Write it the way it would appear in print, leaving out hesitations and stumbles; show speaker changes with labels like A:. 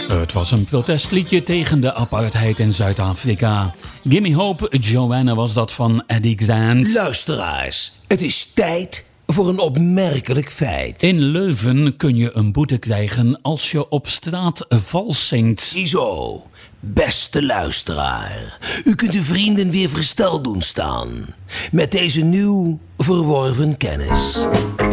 A: Het was een protestliedje tegen de apartheid in Zuid-Afrika. Gimme Hope, Joanna was dat van Eddie Grant.
B: Luisteraars, het is tijd voor een opmerkelijk feit.
A: In Leuven kun je een boete krijgen als je op straat vals zingt.
B: Ziezo, beste luisteraar. U kunt uw vrienden weer versteld doen staan. Met deze nieuw verworven kennis.